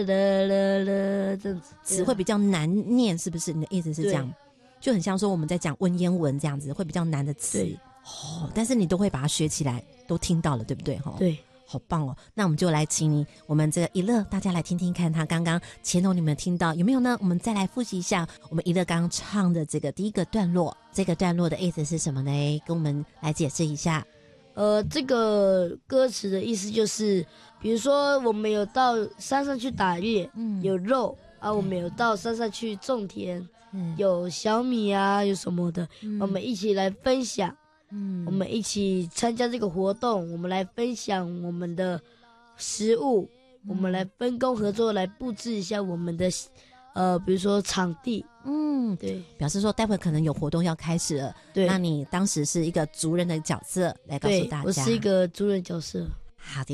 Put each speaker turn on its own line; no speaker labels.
这样子，
词会比较难念，是不是？你的意思是这样？就很像说我们在讲文言文这样子，会比较难的词。但是你都会把它学起来，都听到了，对不对？
对。
好棒哦！那我们就来请我们这个一乐，大家来听听看，他刚刚前头你们听到有没有呢？我们再来复习一下，我们一乐刚刚唱的这个第一个段落，这个段落的意思是什么呢？跟我们来解释一下。
这个歌词的意思就是，比如说我们有到山上去打猎，有肉啊，我们有到山上去种田，有小米啊，有什么的，我们一起来分享。我们一起参加这个活动，我们来分享我们的食物，我们来分工合作，来布置一下我们的比如说场地。对，
表示说待会可能有活动要开始了。
对，
那你当时是一个族人的角色来告诉大家。
对，我是一个族人角色。
好的。